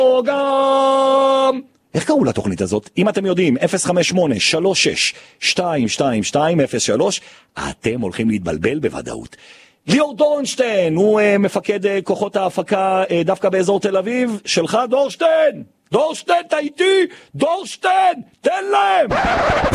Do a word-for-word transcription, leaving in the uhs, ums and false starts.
גם... איך קראו לתוכנית הזאת? אם אתם יודעים, אפס חמש שמונה שלוש שש שתיים שתיים שתיים אפס שלוש, אתם הולכים להתבלבל בוודאות. ליאור דורנשטיין, הוא uh, מפקד uh, כוחות ההפקה uh, דווקא באזור תל אביב. שלך דורשטיין! דורשטיין, אתה איתי! דורשטיין! תן להם!